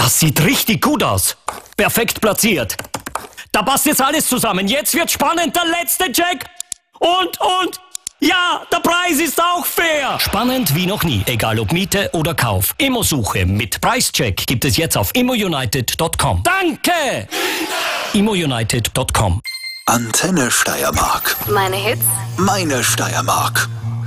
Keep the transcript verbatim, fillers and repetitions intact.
Das sieht richtig gut aus. Perfekt platziert. Da passt jetzt alles zusammen. Jetzt wird spannend. Der letzte Check. Und, und... Ja, der Preis ist auch fair. Spannend wie noch nie, egal ob Miete oder Kauf. Immosuche mit Preischeck gibt es jetzt auf immounited punkt com. Danke! immounited punkt com. Antenne Steiermark. Meine Hits. Meine Steiermark.